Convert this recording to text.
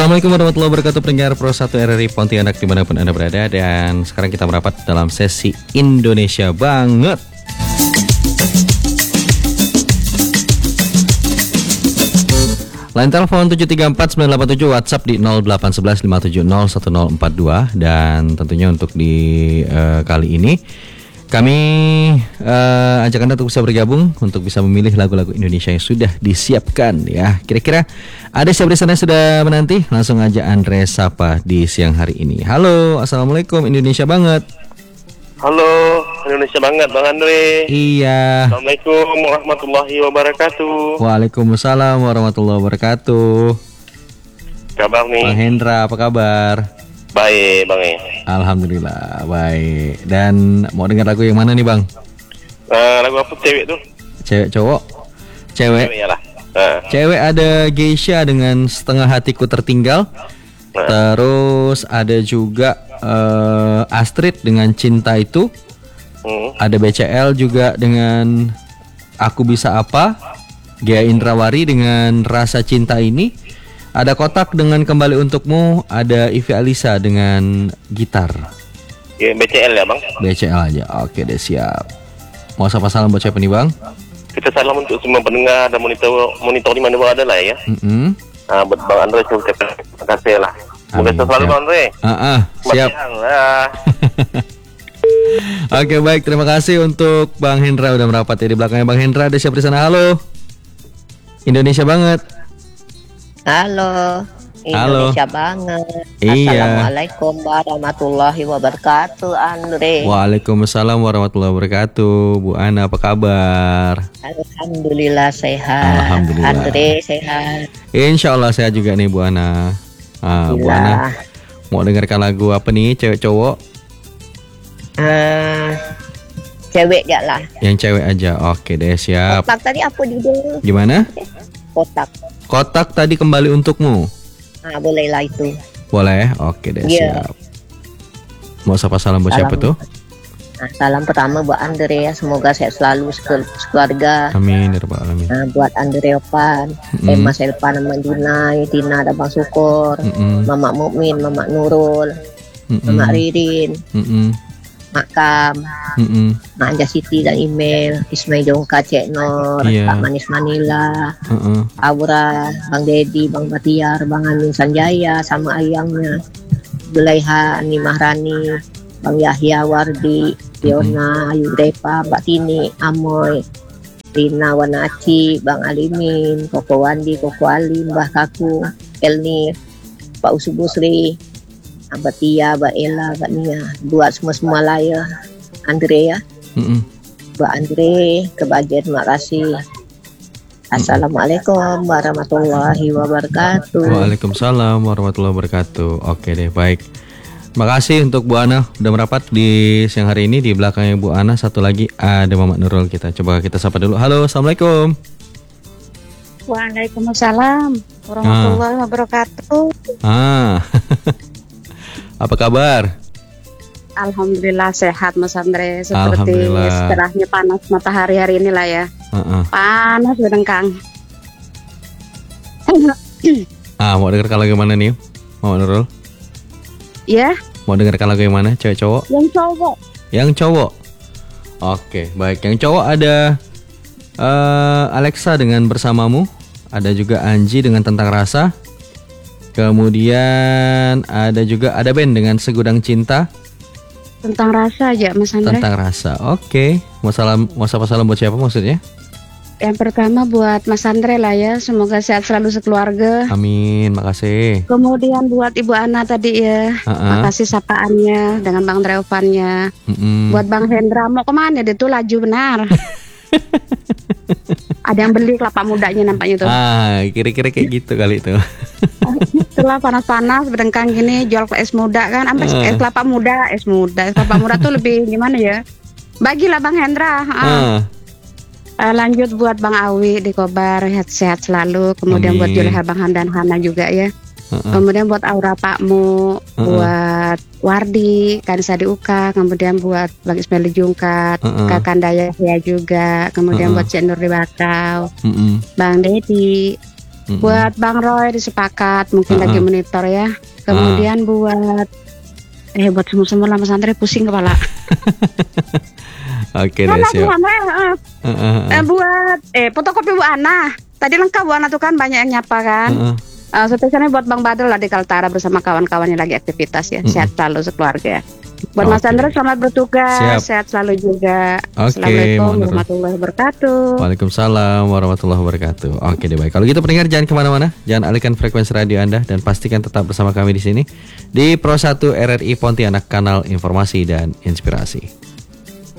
Assalamualaikum warahmatullahi wabarakatuh, pendengar Pro 1 RRI Pontianak dimanapun Anda berada. Dan sekarang kita merapat dalam sesi Indonesia Banget. Line telepon 734-987, WhatsApp di 0811-570-1042. Dan tentunya untuk di kali ini kami ajak Anda untuk bisa bergabung, untuk bisa memilih lagu-lagu Indonesia yang sudah disiapkan ya. Kira-kira ada siapa di sana yang sudah menanti? Langsung aja Andre sapa di siang hari ini. Halo, Assalamualaikum Indonesia Banget. Halo, Indonesia Banget Bang Andre. Iya. Assalamualaikum warahmatullahi wabarakatuh. Waalaikumsalam warahmatullahi wabarakatuh. Kabar nih? Bang Hendra, apa kabar? Baik, Bang. Alhamdulillah, baik. Dan mau dengar lagu yang mana nih, Bang? Lagu apa cewek tuh? Cewek cowok? Cewek. Cewek ya lah. Cewek ada Geisha dengan Setengah Hatiku Tertinggal. Terus ada juga Astrid dengan Cinta Itu. Ada BCL juga dengan Aku Bisa Apa. Gia Indrawari dengan Rasa Cinta Ini. Ada Kotak dengan Kembali Untukmu. Ada Ivi Alisa dengan Gitar. Ya, BCL ya Bang? BCL aja, oke deh, siap. Mau sapa salam buat siapa nih Bang? Kita salam untuk semua pendengar dan monitor di mana berada lah ya. Buat Bang Andre saya ucapkan terima kasih lah. Semoga selalu Bang Andre. Siap. Oke, baik, terima kasih untuk Bang Hendra udah merapat ya. Di belakangnya Bang Hendra ada siapa di sana? Halo. Indonesia Banget. Halo, Indonesia Banget. Iya. Assalamualaikum warahmatullahi wabarakatuh, Andre. Waalaikumsalam warahmatullahi wabarakatuh. Bu Ana, apa kabar? Alhamdulillah sehat. Alhamdulillah. Andre sehat. Insya Allah sehat juga nih Bu Ana. Bu Ana mau dengarkan lagu apa nih, cewek cowok? Cewek gak lah. Yang cewek aja, oke deh, siap. Kotak tadi apa judul? Gimana? Kotak. Kotak tadi Kembali Untukmu. Boleh lah itu. Boleh, oke deh, siap. Mau sapa salam buat siapa tuh? Salam pertama buat Andre ya, semoga sehat selalu sekeluarga. Amin, ya rabbal alamin. Buat Andre Opan, Mas Elpan, Mama Dinai, Tina, ada Bang Syukur, Mama Mukmin, Mama Nurul, Mama Ririn, Mak Kam, Mak Anja Siti dan Email, Ismail Jongka, Cek Nur, Pak Manis Manila, Aura, Bang Dedi, Bang Batiar, Bang Amin Sanjaya, sama ayangnya, Zulaiha, Ani Mahrani, Bang Yahya Wardi, Fiona, Ayu Repa, Mbak Tini, Amoy, Rina Wanaci, Bang Alimin, Koko Wandi, Koko Ali, Mbah Kaku, Elni, Pak Usubusri, Mbak Tia, Mbak Ella, Mbak Nia, buat semua lah ya, Andre ya. Mbak Andre, kebahagiaan, terima kasih. Assalamualaikum warahmatullahi wabarakatuh. Waalaikumsalam warahmatullahi wabarakatuh. Oke deh, baik. Makasih untuk Bu Ana udah merapat di siang hari ini. Di belakangnya Bu Ana satu lagi ada Mama Nurul kita. Coba kita sapa dulu. Halo, Assalamualaikum. Waalaikumsalam warahmatullahi wabarakatuh. Apa kabar? Alhamdulillah sehat Mas Andre. Seperti cerahnya panas matahari hari ini lah ya. Panas bedengkang. Mau dengarkan lagu mana nih, Mama Nurul? Ya. Mau dengarkan lagu yang mana? Cewek cowok? Yang cowok. Yang cowok. Oke, baik. Yang cowok ada Alexa dengan Bersamamu. Ada juga Anji dengan Tentang Rasa. Kemudian ada juga band dengan Segudang Cinta. Tentang Rasa aja Mas Andre. Tentang Rasa. Oke. Mau sapa salam buat siapa maksudnya? Yang pertama buat Mas Andre lah ya, semoga sehat selalu sekeluarga. Amin, makasih. Kemudian buat Ibu Ana tadi ya, makasih sapaannya dengan Bang Dreopannya. Buat Bang Hendra, mau kemana dia tuh laju benar. Ada yang beli kelapa mudanya nampaknya tuh. Kira-kira kayak gitu kali itu. Setelah panas-panas berdengkang gini jual es muda kan, es kelapa muda, es kelapa muda tuh lebih gimana ya? Bagilah Bang Hendra. Lanjut buat Bang Awi di Kobar, sehat selalu. Kemudian buat Juleha Bang Han dan Hana juga ya. Kemudian buat Aura Pakmu, buat Wardi, Kanisa di Uka, kemudian buat Bang Ismail di Jungkat, Kakak Daya saya juga, kemudian buat Cik Nur di Bakau, Bang Dedi, Buat Bang Roy disepakat, mungkin lagi monitor ya. Kemudian buat semua lama santri pusing kepala. Oke deh, siap. Buat fotokopi Bu Ana. Tadi lengkap Bu Ana tuh kan banyak yang nyapa kan. Spesialnya buat Bang Badrul lah di Kaltara bersama kawan-kawannya lagi aktivitas ya. Sehat selalu sekeluarga. Buat Mas Chandra selamat bertugas. Sehat selalu juga. Assalamualaikum warahmatullahi wabarakatuh. Waalaikumsalam warahmatullahi wabarakatuh. Oke deh, baik. Kalau gitu pendengar jangan kemana-mana, jangan alihkan frekuensi radio Anda dan pastikan tetap bersama kami di sini di Pro 1 RRI Pontianak, kanal informasi dan inspirasi.